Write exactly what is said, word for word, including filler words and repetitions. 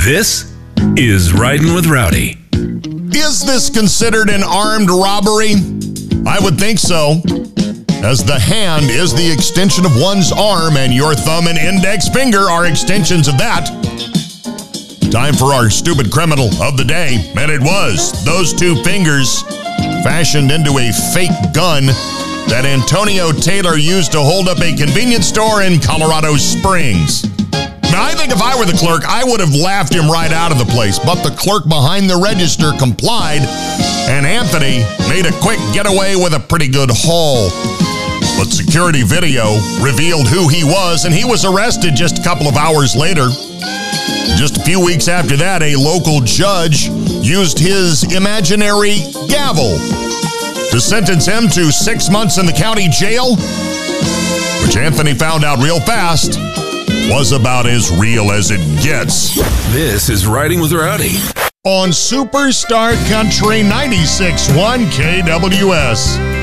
This is Riding with Rowdy. Is this considered an armed robbery? I would think so, as the hand is the extension of one's arm, and your thumb and index finger are extensions of that. Time for our stupid criminal of the day, and it was those two fingers fashioned into a fake gun that Antonio Taylor used to hold up a convenience store in Colorado Springs. Now, I think if I were the clerk, I would have laughed him right out of the place, but the clerk behind the register complied, and Anthony made a quick getaway with a pretty good haul. But security video revealed who he was, and he was arrested just a couple of hours later. Just a few weeks after that, a local judge used his imaginary gavel to sentence him to six months in the county jail, which Anthony found out real fast was about as real as it gets. This is Riding with Rowdy On Superstar Country ninety-six point one K W S.